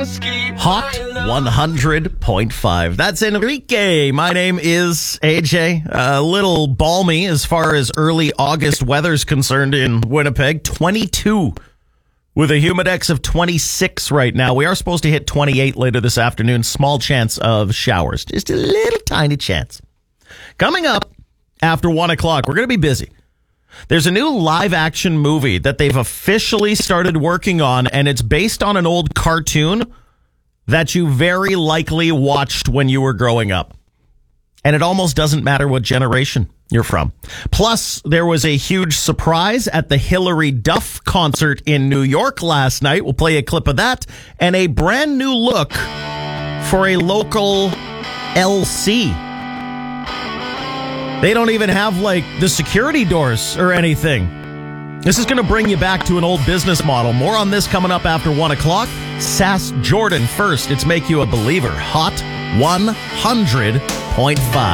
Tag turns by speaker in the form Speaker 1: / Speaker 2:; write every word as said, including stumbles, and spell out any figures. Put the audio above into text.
Speaker 1: Hot one hundred point five. That's Enrique. My name is A J. A little balmy as far as early August weather's concerned in Winnipeg. twenty-two with a humidex of twenty-six right now. We are supposed to hit twenty-eight later this afternoon. Small chance of showers. Just a little tiny chance. Coming up after one o'clock, we're going to be busy. There's a new live-action movie that they've officially started working on, and it's based on an old cartoon that you very likely watched when you were growing up. And it almost doesn't matter what generation you're from. Plus, there was a huge surprise at the Hilary Duff concert in New York last night. We'll play a clip of that. And a brand new look for a local L C. They don't even have, like, the security doors or anything. This is going to bring you back to an old business model. More on this coming up after one o'clock. Sass Jordan first. It's Make You a Believer. Hot one hundred point five.